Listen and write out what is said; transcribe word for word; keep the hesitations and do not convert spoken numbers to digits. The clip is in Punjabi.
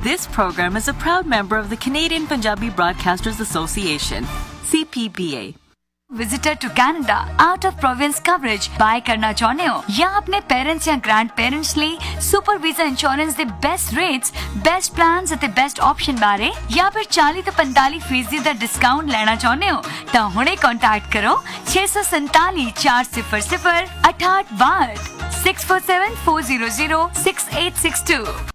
This program is a proud member of the Canadian Punjabi Broadcasters Association, C P B A. Visitor to Canada out of province coverage bye करना चाਹੁੰਦੇ ਹੋ ਜਾਂ ਆਪਣੇ ਪੇਰੈਂਟਸ ਜਾਂ ਗ੍ਰੈਂਡ ਪੇਰੈਂਟਸ ਲਈ ਸੁਪਰ ਵੀਜ਼ਾ ਇੰਸ਼ੋਰੈਂਸ ਦੇ ਬੈਸਟ ਰੇਟਸ ਬੈਸਟ ਪਲਾਨਸ ਅਤੇ ਬੈਸਟ ਆਪਸ਼ਨ ਬਾਰੇ ਜਾਂ ਫਿਰ ਚਾਲੀ ਤੋਂ ਪੰਤਾਲੀ ਫੀਸਦੀ ਦਾ ਡਿਸਕਾਊਂਟ ਲੈਣਾ ਚਾਹੁੰਦੇ ਹੋ ਤਾਂ ਹੁਣੇ ਕੰਟੈਕਟ ਕਰੋ ਛੇ ਸੌ ਸੰਤਾਲੀ ਚਾਰ ਸਿਫਰ ਸਿਫਰ ਅਠਾਹਠ ਬਾਹਠ six four seven four zero zero six eight six to.